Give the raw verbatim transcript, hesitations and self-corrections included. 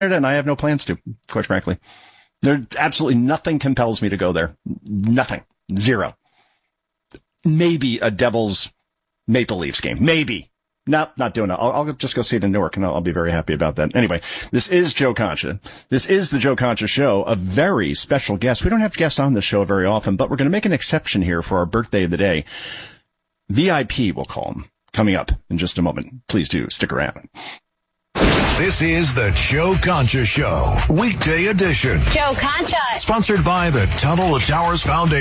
and I have no plans to, quite frankly. There absolutely nothing compels me to go there. Nothing. Zero. Maybe a Devils Maple Leafs game. Maybe. No, not doing it. I'll, I'll just go see it in Newark, and I'll, I'll be very happy about that. Anyway, this is Joe Concha. This is the Joe Concha Show, a very special guest. We don't have guests on this show very often, but we're going to make an exception here for our birthday of the day. V I P, we'll call him, coming up in just a moment. Please do stick around. This is the Joe Concha Show, weekday edition. Joe Concha. Sponsored by the Tunnel to Towers Foundation.